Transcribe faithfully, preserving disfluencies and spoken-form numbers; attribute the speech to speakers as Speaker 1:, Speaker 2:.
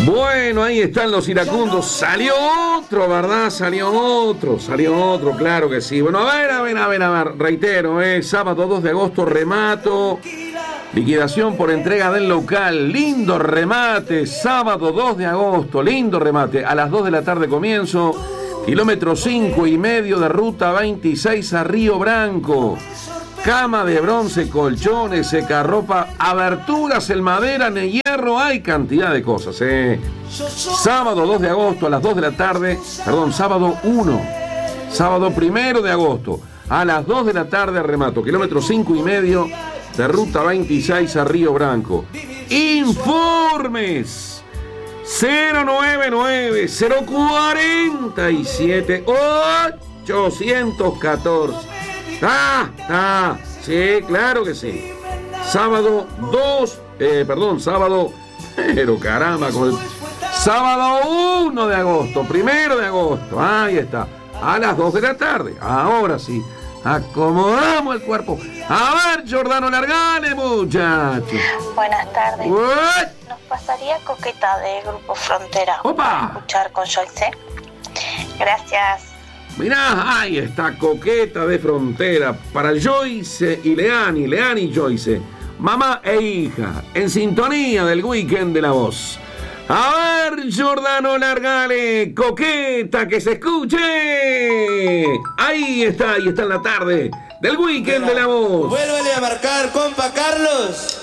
Speaker 1: Bueno, ahí están los iracundos. Salió otro, ¿verdad? Salió otro, salió otro, claro que sí. Bueno, a ver, a ver, a ver, a ver. Reitero, eh, sábado dos de agosto, remato. Liquidación por entrega del local. Lindo remate, sábado dos de agosto. Lindo remate. A las dos de la tarde comienzo. Kilómetro cinco y medio de ruta veintiséis a Río Branco. Cama de bronce, colchones, secarropa, aberturas en madera, en hierro, hay cantidad de cosas, eh. Sábado dos de agosto a las dos de la tarde, perdón, sábado uno, sábado primero de agosto a las dos de la tarde remato, kilómetro cinco y medio de ruta veintiséis a Río Branco. Informes cero nueve nueve, cero cuatro siete, ochocientos catorce. Ah, ah, sí, claro que sí. Sábado dos, eh, perdón, sábado, pero caramba, con el, sábado uno de agosto, primero de agosto, ahí está, a las dos de la tarde, ahora sí, acomodamos el cuerpo. A ver, Giordano Largale, muchachos.
Speaker 2: Buenas tardes.
Speaker 1: What?
Speaker 2: ¿Nos pasaría Coqueta de Grupo Frontera
Speaker 1: Opa.
Speaker 2: para escuchar con Joyce? Gracias.
Speaker 1: Mirá, ahí está, Coqueta de Frontera, para Joyce y Leani, Leani y Joyce, mamá e hija, en sintonía del weekend de La Voz. A ver, Giordano Largale, Coqueta, que se escuche. Ahí está, ahí está en la tarde del weekend de La Voz.
Speaker 3: Vuélvele a marcar, compa Carlos.